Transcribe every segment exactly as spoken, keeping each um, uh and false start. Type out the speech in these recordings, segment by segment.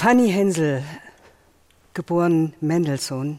Fanny Hensel, geboren Mendelssohn.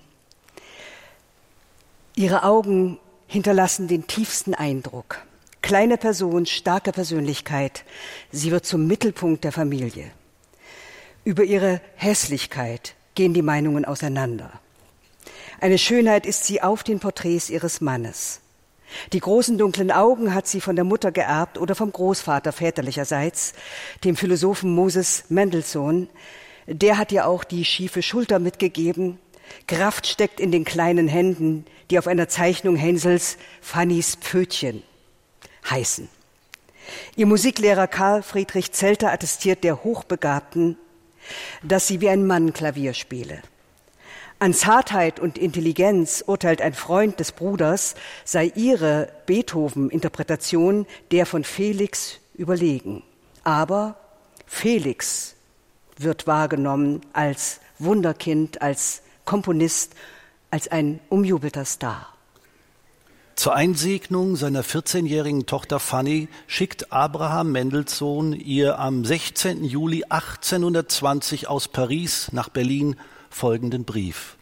Ihre Augen hinterlassen den tiefsten Eindruck. Kleine Person, starke Persönlichkeit. Sie wird zum Mittelpunkt der Familie. Über ihre Hässlichkeit gehen die Meinungen auseinander. Eine Schönheit ist sie auf den Porträts ihres Mannes. Die großen dunklen Augen hat sie von der Mutter geerbt oder vom Großvater väterlicherseits, dem Philosophen Moses Mendelssohn. Der hat ihr auch die schiefe Schulter mitgegeben. Kraft steckt in den kleinen Händen, die auf einer Zeichnung Hensels Fannys Pfötchen heißen. Ihr Musiklehrer Karl Friedrich Zelter attestiert der Hochbegabten, dass sie wie ein Mann Klavier spiele. An Zartheit und Intelligenz urteilt ein Freund des Bruders, sei ihre Beethoven-Interpretation der von Felix überlegen. Aber Felix wird wahrgenommen als Wunderkind, als Komponist, als ein umjubelter Star. Zur Einsegnung seiner vierzehnjährigen Tochter Fanny schickt Abraham Mendelssohn ihr am sechzehnten Juli achtzehnhundertzwanzig aus Paris nach Berlin folgenden Brief.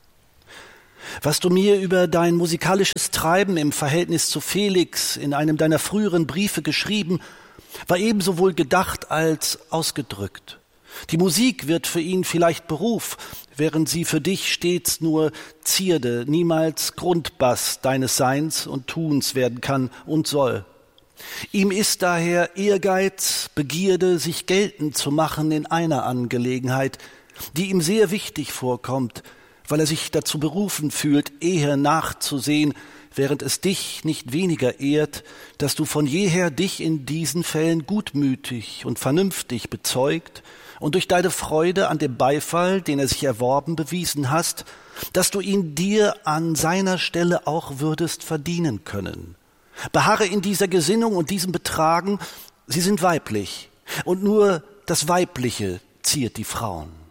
Was du mir über dein musikalisches Treiben im Verhältnis zu Felix in einem deiner früheren Briefe geschrieben, war ebenso wohl gedacht als ausgedrückt. Die Musik wird für ihn vielleicht Beruf, während sie für dich stets nur Zierde, niemals Grundbass deines Seins und Tuns werden kann und soll. Ihm ist daher Ehrgeiz, Begierde, sich geltend zu machen in einer Angelegenheit, die ihm sehr wichtig vorkommt, weil er sich dazu berufen fühlt, eher nachzusehen, während es dich nicht weniger ehrt, dass du von jeher dich in diesen Fällen gutmütig und vernünftig bezeugt und durch deine Freude an dem Beifall, den er sich erworben, bewiesen hast, dass du ihn dir an seiner Stelle auch würdest verdienen können. Beharre in dieser Gesinnung und diesem Betragen, sie sind weiblich, und nur das Weibliche ziert die Frauen.